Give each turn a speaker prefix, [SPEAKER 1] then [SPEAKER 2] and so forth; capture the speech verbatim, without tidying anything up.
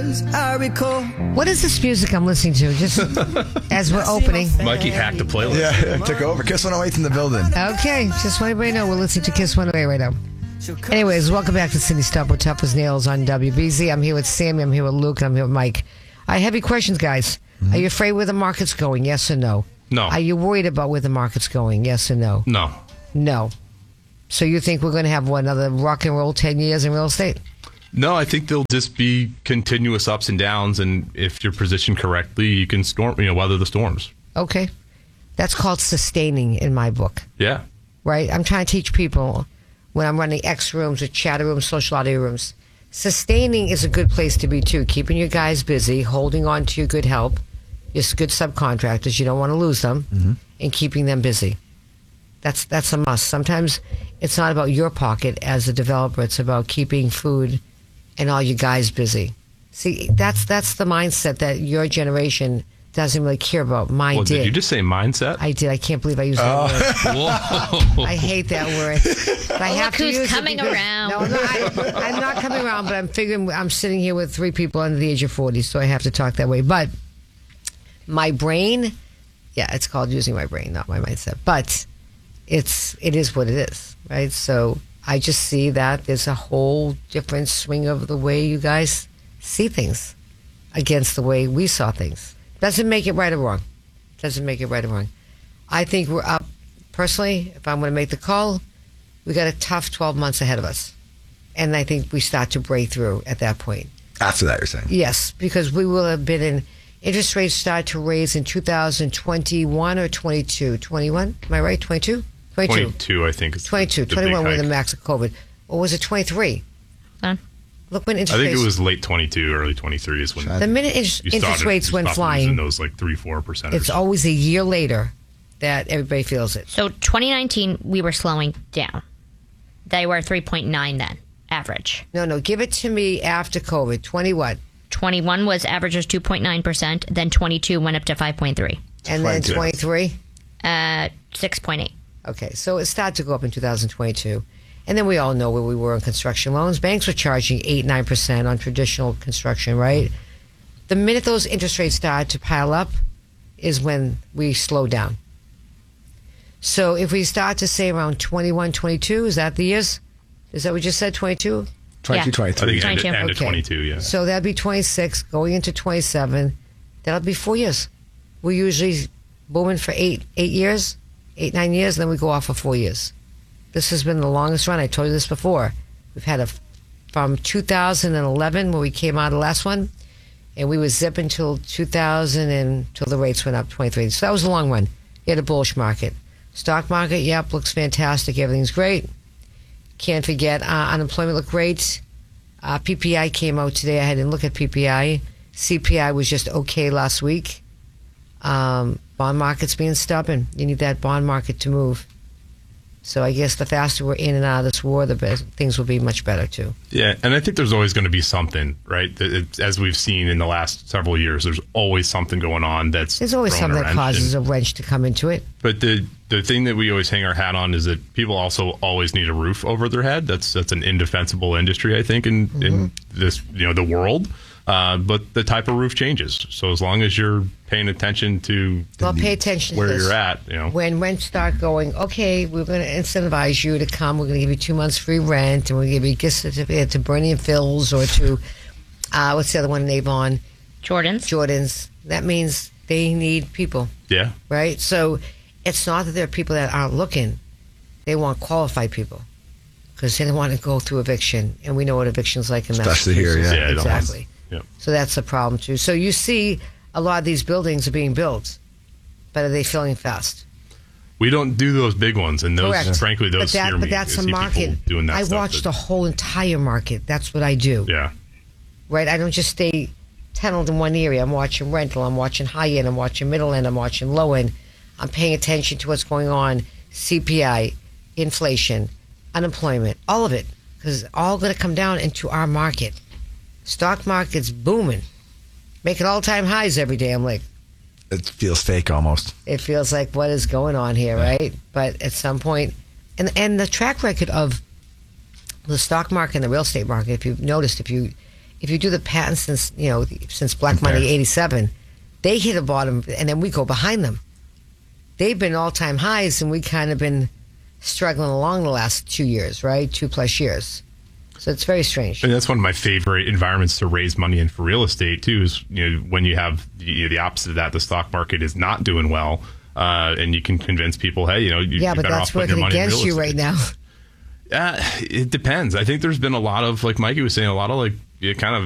[SPEAKER 1] Cause I recall.
[SPEAKER 2] What is this music I'm listening to? Just as we're opening.
[SPEAKER 3] Mikey hacked the playlist.
[SPEAKER 4] Yeah, I took over. Kiss one oh eight's in the building.
[SPEAKER 2] Okay, just want everybody to know we're listening to Kiss one oh eight right now. Anyways, welcome back to Cindy Stubble, Tough as Nails on W B Z. I'm here with Sammy, I'm here with Luke, and I'm here with Mike. I have heavy questions, guys. Mm-hmm. Are you afraid where the market's going? Yes or no?
[SPEAKER 3] No.
[SPEAKER 2] Are you worried about where the market's going? Yes or no?
[SPEAKER 3] No.
[SPEAKER 2] No. So you think we're going to have, what, another rock and roll ten years in real estate?
[SPEAKER 3] No, I think there'll just be continuous ups and downs, and if you're positioned correctly, you can storm, you know, weather the storms.
[SPEAKER 2] Okay. That's called sustaining in my book.
[SPEAKER 3] Yeah.
[SPEAKER 2] Right? I'm trying to teach people when I'm running X rooms or chatter rooms, social audio rooms. Sustaining is a good place to be, too. Keeping your guys busy, holding on to your good help, your good subcontractors, you don't want to lose them, mm-hmm. and keeping them busy. That's that's a must. Sometimes it's not about your pocket as a developer. It's about keeping food and all you guys busy. See, that's that's the mindset that your generation doesn't really care about. Mine
[SPEAKER 3] well,
[SPEAKER 2] did.
[SPEAKER 3] Did you just say mindset?
[SPEAKER 2] I did. I can't believe I used that
[SPEAKER 3] oh.
[SPEAKER 2] word.
[SPEAKER 3] Whoa.
[SPEAKER 2] I hate that word. But I have
[SPEAKER 5] Look
[SPEAKER 2] to
[SPEAKER 5] who's
[SPEAKER 2] use
[SPEAKER 5] coming
[SPEAKER 2] it because,
[SPEAKER 5] around.
[SPEAKER 2] No, no, I, I'm not coming around, but I'm figuring I'm sitting here with three people under the age of forty, so I have to talk that way. But my brain, yeah, it's called using my brain, not my mindset. But it's it is what it is, right? So I just see that there's a whole different swing of the way you guys see things against the way we saw things. Doesn't make it right or wrong. Doesn't make it right or wrong. I think we're up, personally, if I'm going to make the call, we got a tough twelve months ahead of us. And I think we start to break through at that point.
[SPEAKER 4] After that, you're saying?
[SPEAKER 2] Yes, because we will have been in, interest rates start to raise in two thousand twenty-one or twenty-two? twenty-one? Am I right? twenty-two? twenty-two.
[SPEAKER 3] twenty-two, I think. Is
[SPEAKER 2] twenty-two.
[SPEAKER 3] The, the
[SPEAKER 2] twenty-one
[SPEAKER 3] big
[SPEAKER 2] with the
[SPEAKER 3] hike.
[SPEAKER 2] max of COVID. Or was it twenty-three?
[SPEAKER 5] Huh?
[SPEAKER 2] Look when interest
[SPEAKER 3] I think
[SPEAKER 2] rates...
[SPEAKER 3] it was late twenty-two, early twenty-three is when
[SPEAKER 2] The minute interest,
[SPEAKER 3] you
[SPEAKER 2] interest
[SPEAKER 3] started,
[SPEAKER 2] rates
[SPEAKER 3] you
[SPEAKER 2] went
[SPEAKER 3] stopped
[SPEAKER 2] flying,
[SPEAKER 3] losing those like three, four percent.
[SPEAKER 2] it's always a year later that everybody feels it.
[SPEAKER 5] So twenty nineteen, we were slowing down. They were three point nine then, average.
[SPEAKER 2] No, no, give it to me after COVID. twenty what?
[SPEAKER 5] twenty-one was average was two point nine percent. Then twenty-two went up to five point three.
[SPEAKER 2] And then twenty-three?
[SPEAKER 5] Uh, six point eight.
[SPEAKER 2] Okay, so it started to go up in two thousand twenty-two. And then we all know where we were in construction loans. Banks were charging eight, nine percent on traditional construction, right? The minute those interest rates started to pile up is when we slow down. So if we start to say around twenty-one, twenty-two, is that the years? Is that what you said, twenty-two?
[SPEAKER 4] twenty-two,
[SPEAKER 5] Yeah.
[SPEAKER 4] twenty-three.
[SPEAKER 3] I think end,
[SPEAKER 5] twenty-two.
[SPEAKER 3] end of
[SPEAKER 2] Okay.
[SPEAKER 3] twenty-two, yeah.
[SPEAKER 2] So that'd be twenty-six, going into twenty-seven. That'll be four years. We're usually booming for eight, eight years, eight, nine years, and then we go off for four years. This has been the longest run. I told you this before. We've had a from two thousand eleven when we came out of the last one, and we were zipping until two thousand and until the rates went up twenty-three. So that was a long run. You had a bullish market. Stock market, yep, looks fantastic. Everything's great. Can't forget, uh, unemployment looked great. Uh, P P I came out today. I didn't look at P P I. C P I was just okay last week. Um, bond market's being stubborn. You need that bond market to move. So I guess the faster we're in and out of this war, the best, things will be much better too.
[SPEAKER 3] Yeah, and I think there's always going to be something, right? That it- As we've seen in the last several years, there's always something going on that's
[SPEAKER 2] There's always
[SPEAKER 3] throwing
[SPEAKER 2] something
[SPEAKER 3] a
[SPEAKER 2] that
[SPEAKER 3] wrench.
[SPEAKER 2] causes
[SPEAKER 3] And-
[SPEAKER 2] a wrench to come into it.
[SPEAKER 3] But the the thing that we always hang our hat on is that people also always need a roof over their head. That's that's an indefensible industry, I think, in
[SPEAKER 2] Mm-hmm.
[SPEAKER 3] in this you know the world. Uh, but the type of roof changes. So as long as you're paying attention to
[SPEAKER 2] Well, pay attention
[SPEAKER 3] where
[SPEAKER 2] to this.
[SPEAKER 3] you're at, you know.
[SPEAKER 2] When rents start going, okay, we're going to incentivize you to come. We're going to give you two months free rent, and we'll give you a gift certificate to Bernie and Phil's or to, uh, what's the other one in Avon?
[SPEAKER 5] Jordans.
[SPEAKER 2] Jordan's. That means they need people,
[SPEAKER 3] Yeah.
[SPEAKER 2] right? So it's not that there are people that aren't looking. They want qualified people because they don't want to go through eviction. And we know what eviction's like in
[SPEAKER 4] Especially here,
[SPEAKER 2] Massachusetts.
[SPEAKER 4] yeah.
[SPEAKER 3] Yeah, I don't want-
[SPEAKER 2] Exactly.
[SPEAKER 3] Yep.
[SPEAKER 2] So that's the problem too. So you see a lot of these buildings are being built, but are they filling fast?
[SPEAKER 3] We don't do those big ones, and those,
[SPEAKER 2] Correct.
[SPEAKER 3] frankly, those
[SPEAKER 2] but that,
[SPEAKER 3] scare
[SPEAKER 2] but
[SPEAKER 3] me.
[SPEAKER 2] that's
[SPEAKER 3] to
[SPEAKER 2] a
[SPEAKER 3] see people
[SPEAKER 2] market.
[SPEAKER 3] Doing that
[SPEAKER 2] I
[SPEAKER 3] stuff
[SPEAKER 2] watch
[SPEAKER 3] that-
[SPEAKER 2] the whole entire market. That's what I do.
[SPEAKER 3] Yeah.
[SPEAKER 2] Right? I don't just stay tunneled in one area. I'm watching rental. I'm watching high end. I'm watching middle end. I'm watching low end. I'm paying attention to what's going on. C P I, inflation, unemployment, all of it, because it's all going to come down into our market. Stock market's booming, making all-time highs every day. I'm like,
[SPEAKER 4] It feels fake almost.
[SPEAKER 2] it feels like what is going on here, right? But at some point, and and the track record of the stock market and the real estate market, if you've noticed, if you if you do the pattern since you know since Black Monday eighty-seven, they hit a bottom, and then we go behind them. They've been all time highs, and we kind of been struggling along the last two years, right? Two plus years. So it's very strange.
[SPEAKER 3] And that's one of my favorite environments to raise money in for real estate too. Is you know when you have the, the opposite of that, the stock market is not doing well, uh, and you can convince people, hey, you know, you,
[SPEAKER 2] yeah,
[SPEAKER 3] you're
[SPEAKER 2] but
[SPEAKER 3] better
[SPEAKER 2] that's
[SPEAKER 3] off putting your
[SPEAKER 2] working
[SPEAKER 3] money in
[SPEAKER 2] against
[SPEAKER 3] real
[SPEAKER 2] you
[SPEAKER 3] estate.
[SPEAKER 2] right now.
[SPEAKER 3] Uh, it depends. I think there's been a lot of, like Mikey was saying, a lot of like you kind of